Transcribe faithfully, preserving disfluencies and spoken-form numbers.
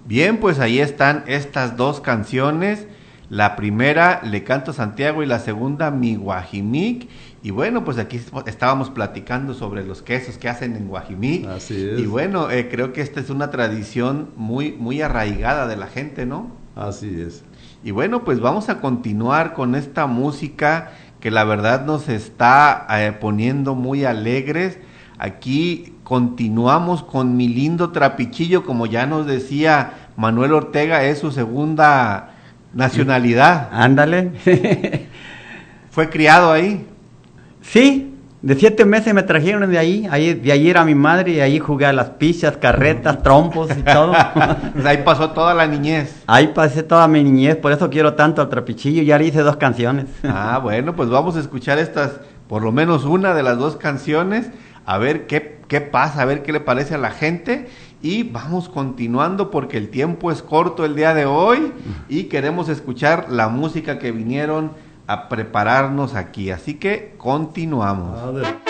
Bien, pues ahí están estas dos canciones. La primera, Le Canto a Santiago, y la segunda, Mi Guajimic. Y bueno, pues aquí estábamos platicando sobre los quesos que hacen en Guajimic. Así es. Y bueno, eh, creo que esta es una tradición muy, muy arraigada de la gente, ¿no? Así es. Y bueno, pues vamos a continuar con esta música que la verdad nos está eh, poniendo muy alegres. Aquí continuamos con Mi Lindo Trapichillo, como ya nos decía Manuel Ortega, es su segunda nacionalidad. Ándale. ¿Fue criado ahí? Sí, de siete meses me trajeron de ahí, ahí de ahí era mi madre y ahí jugué a las pichas, carretas, trompos y todo. Pues ahí pasó toda la niñez. Ahí pasé toda mi niñez, por eso quiero tanto al Trapichillo, ya le hice dos canciones. Ah, bueno, pues vamos a escuchar estas, por lo menos una de las dos canciones, a ver qué, qué pasa, a ver qué le parece a la gente, y vamos continuando porque el tiempo es corto el día de hoy y queremos escuchar la música que vinieron a prepararnos aquí, así que continuamos. A ver.